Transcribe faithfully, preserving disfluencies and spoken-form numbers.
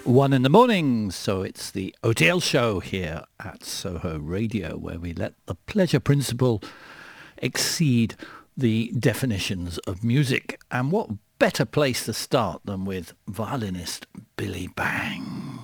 One in the morning, so it's the O T L show here at Soho Radio, where we let the pleasure principle exceed the definitions of music. And what better place to start than with violinist Billy Bang.